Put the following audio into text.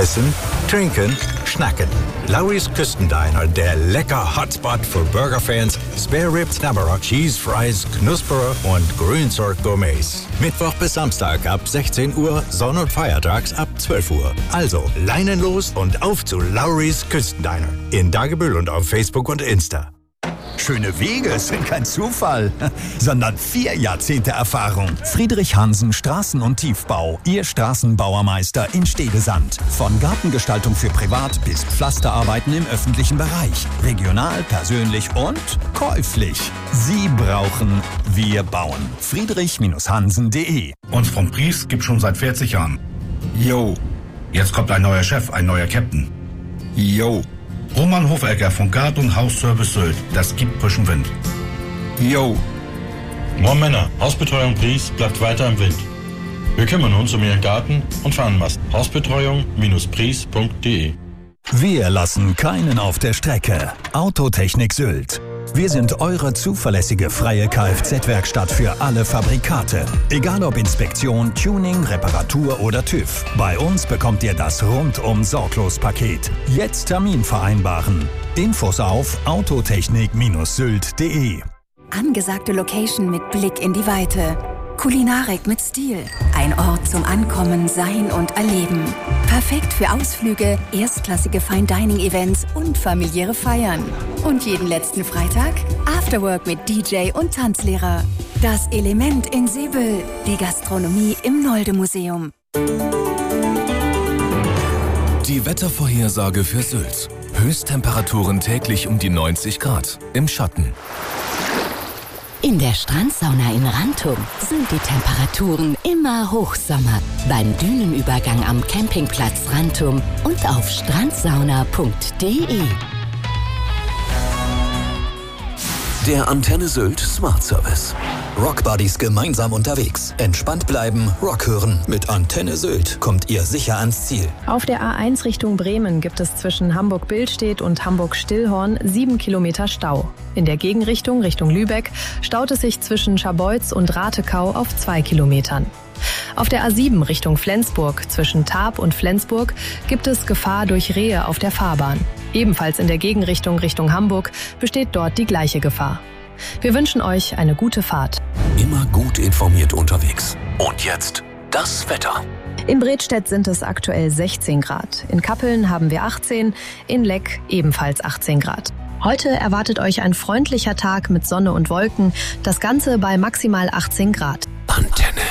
Essen, trinken, schnacken. Lawry's Küstendiner, der lecker Hotspot für Burgerfans, Spare Ribs, Knabberer, Cheese Fries, Knusperer und Grünzeug-Gourmets. Mittwoch bis Samstag ab 16 Uhr, Sonn- und Feiertags ab 12 Uhr. Also Leinen los und auf zu Lawry's Küstendiner. In Dagebüll und auf Facebook und Insta. Schöne Wege sind kein Zufall, sondern 4 Jahrzehnte Erfahrung. Friedrich Hansen Straßen- und Tiefbau, Ihr Straßenbauermeister in Stedesand. Von Gartengestaltung für Privat bis Pflasterarbeiten im öffentlichen Bereich. Regional, persönlich und käuflich. Sie brauchen, wir bauen. Friedrich-Hansen.de. Uns vom Pries gibt schon seit 40 Jahren. Jo. Jetzt kommt ein neuer Chef, ein neuer Captain. Jo. Roman Hofegger von Gard- und Hausservice Sylt. Das gibt frischen Wind. Jo. Moin Männer, Hausbetreuung Pries bleibt weiter im Wind. Wir kümmern uns um Ihren Garten und Veranlasst Hausbetreuung-pries.de. Wir lassen keinen auf der Strecke. Autotechnik Sylt. Wir sind eure zuverlässige freie Kfz-Werkstatt für alle Fabrikate. Egal ob Inspektion, Tuning, Reparatur oder TÜV. Bei uns bekommt ihr das Rundum-Sorglos-Paket. Jetzt Termin vereinbaren. Infos auf autotechnik-sylt.de. Angesagte Location mit Blick in die Weite. Kulinarik mit Stil. Ein Ort zum Ankommen, Sein und Erleben. Perfekt für Ausflüge, erstklassige Fine-Dining-Events und familiäre Feiern. Und jeden letzten Freitag Afterwork mit DJ und Tanzlehrer. Das Element in Seebüll. Die Gastronomie im Nolde-Museum. Die Wettervorhersage für Sylt. Höchsttemperaturen täglich um die 90 Grad. Im Schatten. In der Strandsauna in Rantum sind die Temperaturen immer Hochsommer. Beim Dünenübergang am Campingplatz Rantum und auf strandsauna.de. Der Antenne Sylt Smart Service. Rockbuddies gemeinsam unterwegs. Entspannt bleiben, Rock hören. Mit Antenne Sylt kommt ihr sicher ans Ziel. Auf der A1 Richtung Bremen gibt es zwischen Hamburg-Billstedt und Hamburg-Stillhorn 7 Kilometer Stau. In der Gegenrichtung Richtung Lübeck staut es sich zwischen Scharbeutz und Ratekau auf 2 Kilometern. Auf der A7 Richtung Flensburg zwischen Tarp und Flensburg gibt es Gefahr durch Rehe auf der Fahrbahn. Ebenfalls in der Gegenrichtung Richtung Hamburg besteht dort die gleiche Gefahr. Wir wünschen euch eine gute Fahrt. Immer gut informiert unterwegs. Und jetzt das Wetter. In Bredstedt sind es aktuell 16 Grad. In Kappeln haben wir 18, in Leck ebenfalls 18 Grad. Heute erwartet euch ein freundlicher Tag mit Sonne und Wolken, das Ganze bei maximal 18 Grad. Antenne